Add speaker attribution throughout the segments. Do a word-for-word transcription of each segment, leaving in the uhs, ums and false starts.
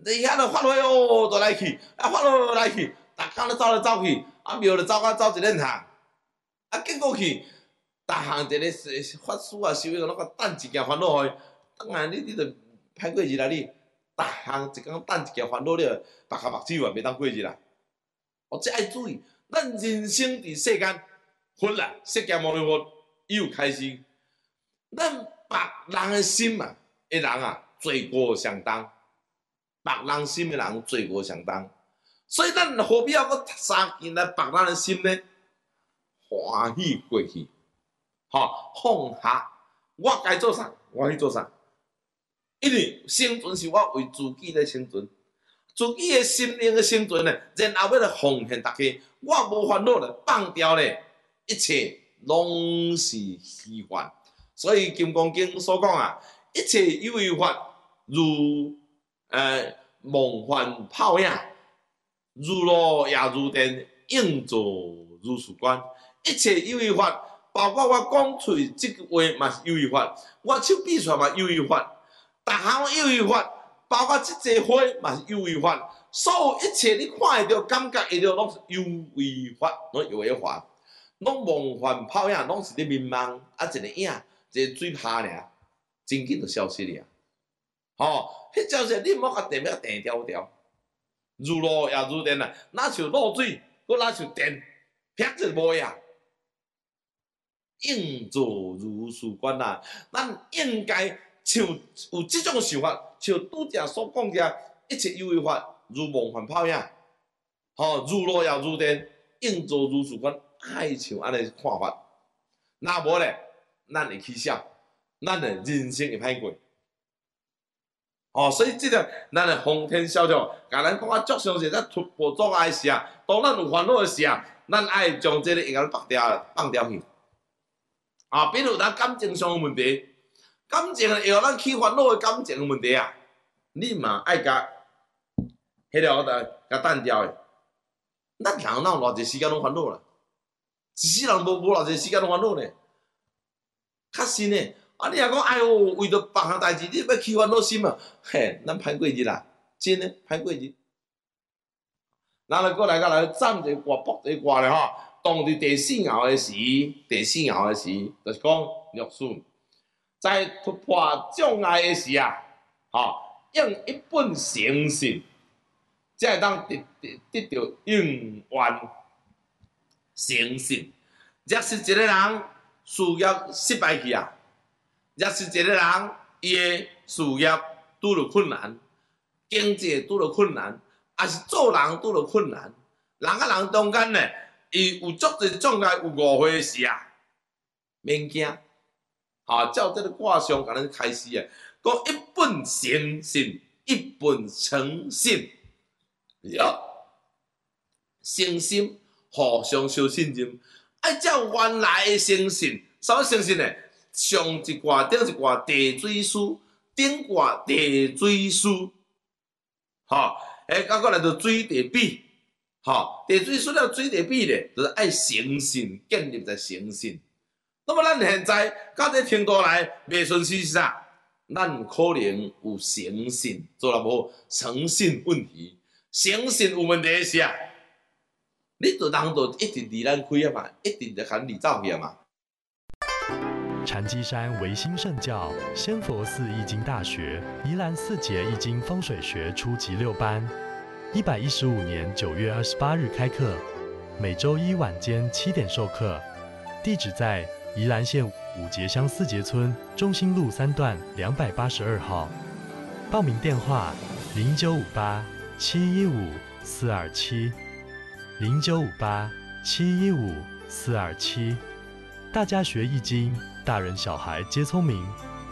Speaker 1: 你遐就发落哦，就来去，啊发落来去，逐工都走来走去，啊庙就走啊走一两项，啊结果去，逐项一个法师啊修个，拢甲等一件烦恼去，当然你你着歹过日啦，你逐项一工等一件烦恼，你着目骹目睭啊，袂当过日啦。哦，这爱注意，咱人生伫世间，分啦，释迦牟尼佛又开始，咱别人的心啊，的人啊，罪过相当。别人心的人罪过相当，所以咱何必要搁杀进来别人的心呢？欢喜过去，吼、放下，我该做啥，我去做啥。因为生存是我为自己在生存，自己的心灵的生存呢，然后要来奉献大家，我无烦恼了，放掉咧，一切拢是虚幻。所以《金刚经》所讲啊，一切有为法如。呃，梦幻泡影，如露也如电，应作如是观。一切有为法，包括我讲出这个话嘛是有为法，我手比出来嘛有为法，逐项有为法，包括这个花嘛是有为法，所有一切你看会到、感觉会到，拢是有为法，拢有为法，拢梦幻泡影，拢是咧迷茫，啊一个影，一个水泡尔，真紧就消失了。吼、哦，迄照是你莫甲电要电条条，如露也如电啊，哪像露水，搁哪像电，啪就无呀。应作如是观啊，咱应该像有即种想法，像拄则所讲者，一切有为法如梦幻泡影，吼、哦，如露也如电，应作如是观，爱像安尼看法。若无咧，咱会起笑，咱的人生会歹过。哦，所以即个咱的奉天小将，甲咱讲啊，足详细，咱突破阻碍时啊，当咱有烦恼的时啊，咱爱将即个会甲放掉放掉去。啊，比如咱感情上的问题，感情会互咱起烦恼的感情的问题啊，你嘛爱甲迄条个甲淡掉的。咱人哪有偌济时间拢烦恼啦？一世人无无偌济时间拢烦恼呢？确实呢。啊！你若讲哎哟，为着别项代志，你要起烦恼心啊？嘿，咱歹过日啦，真诶歹过日。咱来过来甲来占一个卦，卜一个卦咧吼。当伫第四爻诶时，第四爻诶时，就是讲六顺，在突破障碍诶时啊，吼，用一本诚信，才会当得得得到永远诚信。若是一个人事业失败去啊！若是一个人，伊的事业拄着困难，经济拄着困难，也是做人拄着困难，人甲人中间呢，伊有足侪障碍，有误会时啊，免惊，啊，照这个卦象，甲咱开始啊，讲一本诚信，一本诚信，了，诚心，互相相信任，爱照原来的诚信，啥物诚信呢？上一卦顶一卦地水书，顶卦地水书，吼，诶，到过来就水地比，吼，地水书了水地比咧，就是爱诚信，建立在诚信。那么咱现在到这程度来，袂顺是啥？咱可能有诚信做了无诚信问题，诚信有问题的时啊，你就人就一直离咱开啊嘛，一直就喊离走去啊嘛。
Speaker 2: 禅机山唯心圣教仙佛寺易经大学宜兰四节易经风水学初级六班，一百一十五年九月二十八日开课，每周一晚间七点授课，地址在宜兰县五节乡四节村中心路三段两百八十二号，报名电话零九五八七一五四二七零九五八七一五四二七，大家学易经。大人小孩皆聪明。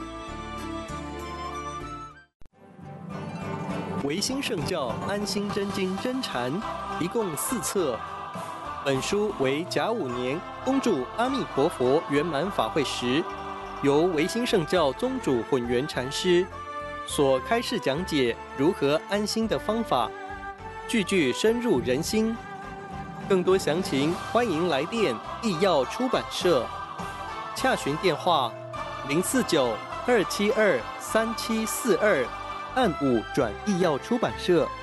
Speaker 3: 唯心圣教安心真经真禅，一共四册。本书为甲午年恭祝阿弥陀佛圆满法会时，由唯心圣教宗主混元禅师所开示讲解如何安心的方法，句句深入人心。更多详情，欢迎来电义耀出版社。洽询电话：零四九二七二三七四二暗五转译药出版社。